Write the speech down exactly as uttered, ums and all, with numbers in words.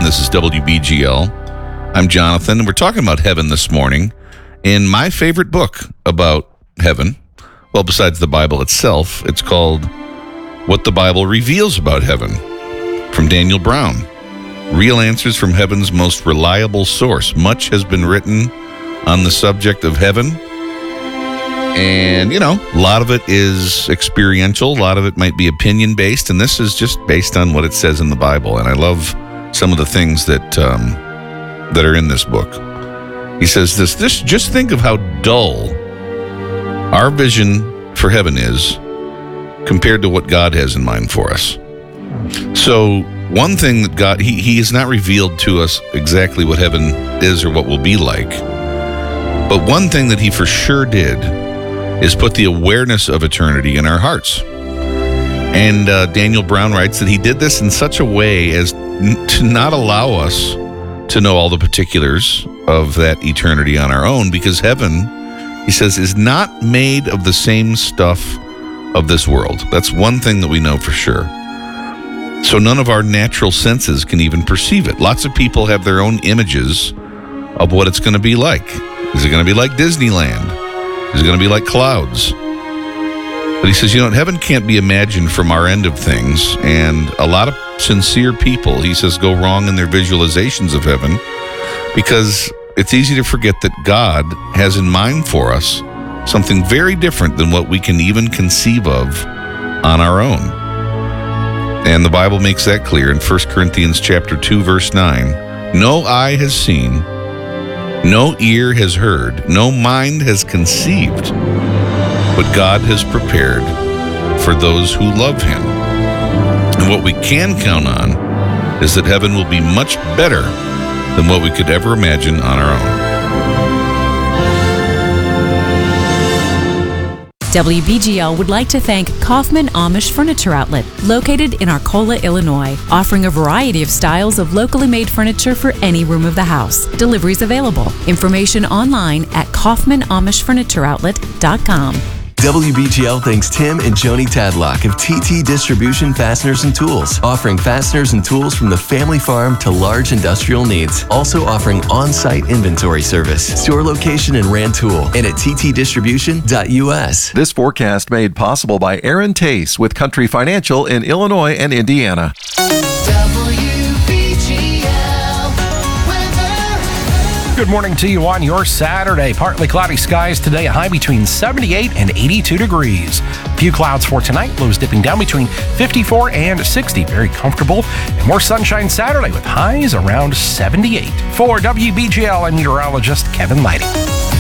this is W B G L. I'm Jonathan, and we're talking about heaven this morning in my favorite book about heaven. Well, besides the Bible itself, it's called What the Bible Reveals About Heaven from Daniel Brown. Real answers from heaven's most reliable source. Much has been written on the subject of heaven. And, you know, a lot of it is experiential. A lot of it might be opinion-based. And this is just based on what it says in the Bible. And I love some of the things that um, that are in this book. He says this, this, just think of how dull our vision for heaven is compared to what God has in mind for us. So one thing that God, he, he has not revealed to us exactly what heaven is or what will be like. But one thing that he for sure did is put the awareness of eternity in our hearts. And uh, Daniel Brown writes that he did this in such a way as n- to not allow us to know all the particulars of that eternity on our own, because heaven, he says, is not made of the same stuff of this world. That's one thing that we know for sure. So none of our natural senses can even perceive it. Lots of people have their own images of what it's going to be like. Is it going to be like Disneyland? Is it going to be like clouds? But he says, you know, heaven can't be imagined from our end of things. And a lot of sincere people, he says, go wrong in their visualizations of heaven because it's easy to forget that God has in mind for us something very different than what we can even conceive of on our own. And the Bible makes that clear in First Corinthians chapter two, verse nine. No eye has seen, no ear has heard, no mind has conceived what God has prepared for those who love him. And what we can count on is that heaven will be much better than what we could ever imagine on our own. W B G L would like to thank Kaufman Amish Furniture Outlet, located in Arcola, Illinois, offering a variety of styles of locally made furniture for any room of the house. Deliveries available. Information online at kaufman amish furniture outlet dot com. W B G L thanks Tim and Joni Tadlock of T T Distribution Fasteners and Tools, offering fasteners and tools from the family farm to large industrial needs. Also offering on-site inventory service. Store location in Rantoul and at t t distribution dot u s. This forecast made possible by Aaron Tace with Country Financial in Illinois and Indiana. Good morning to you on your Saturday. Partly cloudy skies today, a high between seventy-eight and eighty-two degrees. Few clouds for tonight, lows dipping down between fifty-four and sixty. Very comfortable. And more sunshine Saturday with highs around seventy-eight. For W B G L, I'm meteorologist Kevin Lighty.